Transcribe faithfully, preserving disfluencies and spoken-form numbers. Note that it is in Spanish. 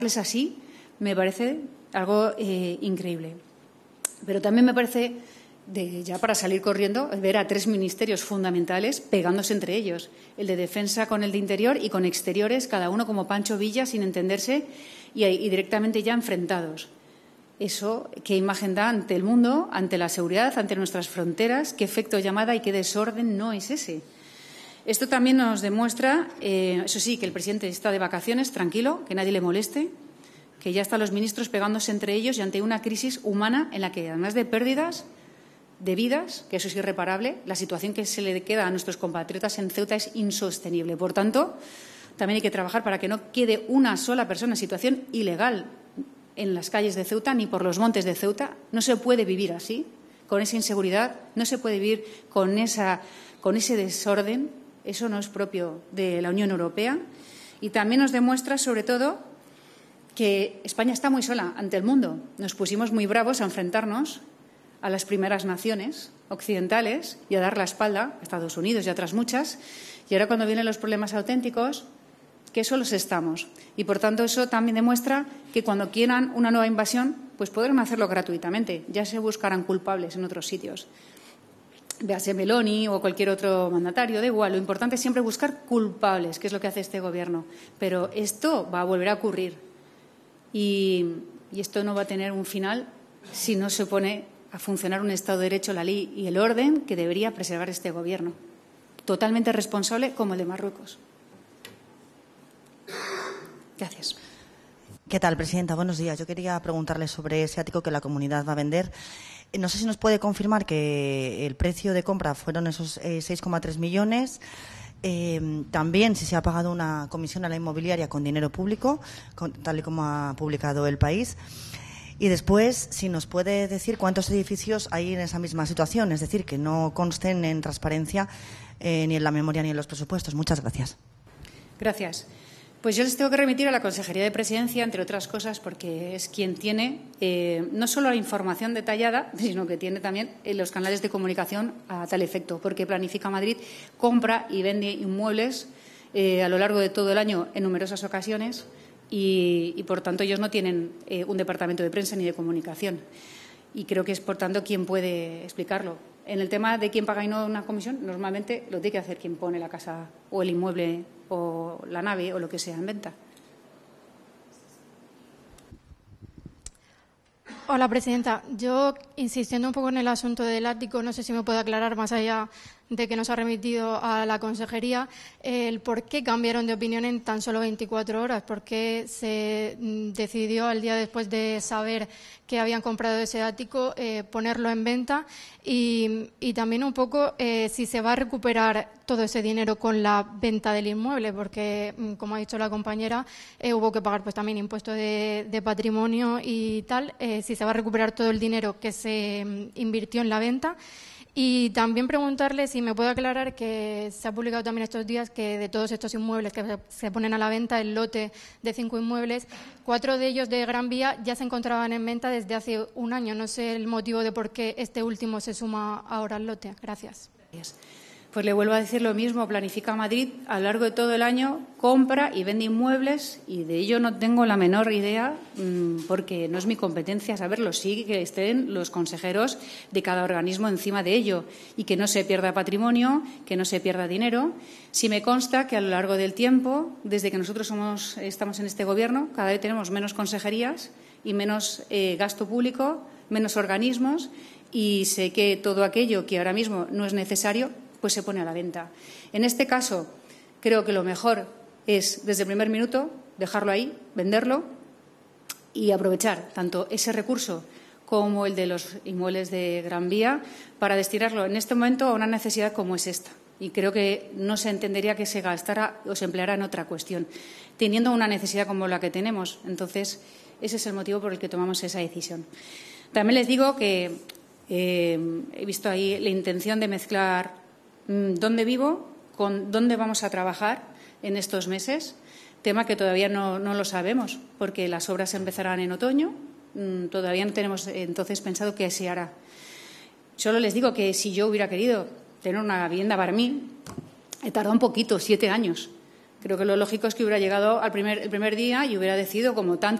Es así, me parece algo eh, increíble. Pero también me parece, de, ya para salir corriendo, ver a tres ministerios fundamentales pegándose entre ellos. El de Defensa con el de Interior y con Exteriores, cada uno como Pancho Villa, sin entenderse y, y directamente ya enfrentados. Eso, ¿qué imagen da ante el mundo, ante la seguridad, ante nuestras fronteras? ¿Qué efecto llamada y qué desorden no es ese? Esto también nos demuestra, eh, eso sí, que el presidente está de vacaciones, tranquilo, que nadie le moleste, que ya están los ministros pegándose entre ellos y ante una crisis humana en la que, además de pérdidas de vidas, que eso es irreparable, la situación que se le queda a nuestros compatriotas en Ceuta es insostenible. Por tanto, también hay que trabajar para que no quede una sola persona en situación ilegal en las calles de Ceuta ni por los montes de Ceuta. No se puede vivir así, con esa inseguridad, no se puede vivir con, esa, con ese desorden. Eso no es propio de la Unión Europea. Y también nos demuestra, sobre todo, que España está muy sola ante el mundo. Nos pusimos muy bravos a enfrentarnos a las primeras naciones occidentales y a dar la espalda a Estados Unidos y a otras muchas. Y ahora, cuando vienen los problemas auténticos, que solos estamos. Y, por tanto, eso también demuestra que cuando quieran una nueva invasión, pues podrán hacerlo gratuitamente. Ya se buscarán culpables en otros sitios. Véase Meloni o cualquier otro mandatario, da igual. Lo importante es siempre buscar culpables, que es lo que hace este Gobierno. Pero esto va a volver a ocurrir. Y, y esto no va a tener un final si no se pone a funcionar un Estado de Derecho, la ley y el orden que debería preservar este Gobierno. Totalmente responsable como el de Marruecos. Gracias. ¿Qué tal, presidenta? Buenos días. Yo quería preguntarle sobre ese ático que la comunidad va a vender. No sé si nos puede confirmar que el precio de compra fueron esos eh, seis coma tres millones. Eh, también si se ha pagado una comisión a la inmobiliaria con dinero público, con, tal y como ha publicado El País. Y después, si nos puede decir cuántos edificios hay en esa misma situación, es decir, que no consten en transparencia eh, ni en la memoria ni en los presupuestos. Muchas gracias. Gracias. Pues yo les tengo que remitir a la Consejería de Presidencia, entre otras cosas, porque es quien tiene eh, no solo la información detallada, sino que tiene también eh, los canales de comunicación a tal efecto, porque Planifica Madrid compra y vende inmuebles eh, a lo largo de todo el año en numerosas ocasiones y, y por tanto, ellos no tienen eh, un departamento de prensa ni de comunicación. Y creo que es, por tanto, quien puede explicarlo. En el tema de quién paga y no una comisión, normalmente lo tiene que hacer quien pone la casa o el inmueble o la nave o lo que sea en venta. Hola, presidenta. Yo, insistiendo un poco en el asunto del ático, no sé si me puede aclarar, más allá de que nos ha remitido a la consejería, el por qué cambiaron de opinión en tan solo veinticuatro horas, por qué se decidió al día después de saber que habían comprado ese ático eh, ponerlo en venta y, y también un poco eh, si se va a recuperar todo ese dinero con la venta del inmueble, porque, como ha dicho la compañera, eh, hubo que pagar pues también impuestos de, de patrimonio y tal, eh, si se va a recuperar todo el dinero que se invirtió en la venta. Y también preguntarle si me puede aclarar que se ha publicado también estos días que de todos estos inmuebles que se ponen a la venta, el lote de cinco inmuebles, cuatro de ellos de Gran Vía ya se encontraban en venta desde hace un año. No sé el motivo de por qué este último se suma ahora al lote. Gracias. Gracias. Pues le vuelvo a decir lo mismo. Planifica Madrid a lo largo de todo el año compra y vende inmuebles y de ello no tengo la menor idea porque no es mi competencia saberlo. Sí que estén los consejeros de cada organismo encima de ello y que no se pierda patrimonio, que no se pierda dinero. Sí me consta que a lo largo del tiempo, desde que nosotros somos, estamos en este Gobierno, cada vez tenemos menos consejerías y menos eh, gasto público, menos organismos y sé que todo aquello que ahora mismo no es necesario pues se pone a la venta. En este caso, creo que lo mejor es, desde el primer minuto, dejarlo ahí, venderlo y aprovechar tanto ese recurso como el de los inmuebles de Gran Vía para destinarlo en este momento a una necesidad como es esta. Y creo que no se entendería que se gastara o se empleara en otra cuestión, teniendo una necesidad como la que tenemos. Entonces, ese es el motivo por el que tomamos esa decisión. También les digo que eh, he visto ahí la intención de mezclar dónde vivo con dónde vamos a trabajar en estos meses, tema que todavía no, no lo sabemos, porque las obras empezarán en otoño, todavía no tenemos entonces pensado qué se hará. Solo les digo que si yo hubiera querido tener una vivienda para mí, he tardado un poquito, siete años, Creo que lo lógico es que hubiera llegado al primer, el primer día y hubiera decidido, como tanto